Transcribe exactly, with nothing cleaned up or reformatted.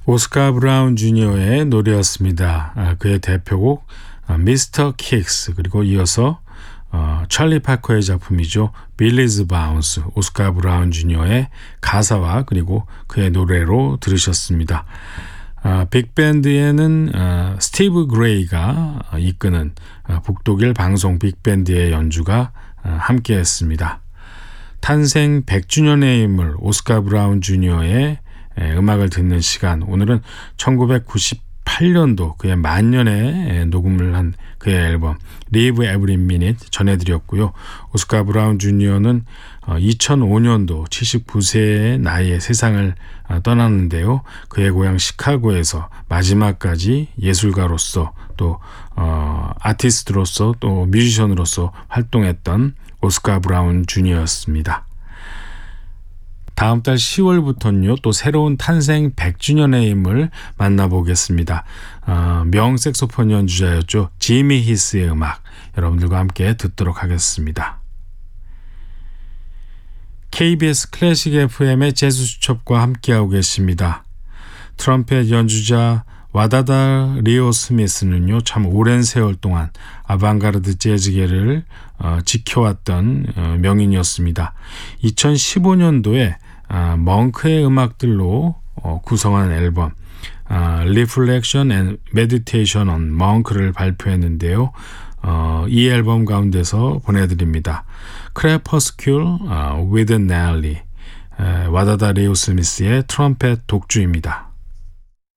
오스카 브라운 주니어의 노래였습니다. 아, 그의 대표곡 아, 미스터 킥스, 그리고 이어서 어, 찰리 파커의 작품이죠. 빌리즈 바운스, 오스카 브라운 주니어의 가사와 그리고 그의 노래로 들으셨습니다. 아, 빅밴드에는 아, 스티브 그레이가 이끄는 아, 북독일 방송 빅밴드의 연주가 아, 함께했습니다. 탄생 백 주년의 인물 오스카 브라운 주니어의 음악을 듣는 시간, 오늘은 천구백구십팔 년도 그의 만년에 녹음을 한 그의 앨범 Live Every Minute 전해드렸고요. 오스카 브라운 주니어는 이천오 년도 칠십구 세의 나이에 세상을 떠났는데요. 그의 고향 시카고에서 마지막까지 예술가로서 또 어, 아티스트로서 또 뮤지션으로서 활동했던 오스카 브라운 주니어였습니다. 다음 달 시월부터는요, 또 새로운 탄생 백 주년의 인물 만나보겠습니다. 어, 명 색소폰 연주자였죠. 지미 히스의 음악 여러분들과 함께 듣도록 하겠습니다. 케이비에스 클래식 에프엠의 재즈 수첩과 함께하고 계십니다. 트럼펫 연주자 와다다 리오 스미스는요, 참 오랜 세월 동안 아방가르드 재즈계를 어, 지켜왔던 어, 명인이었습니다. 이천십오 년도에 어, 멍크의 음악들로 어, 구성한 앨범 어, Reflection and Meditation on Monk를 발표했는데요. 어, 이 앨범 가운데서 보내드립니다. Crepuscule uh, with Nelly, 와다다 리오 스미스의 트럼펫 독주입니다.